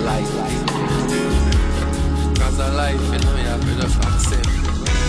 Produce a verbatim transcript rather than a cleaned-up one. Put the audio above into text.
life. Cause a life, you know, you have to just accept.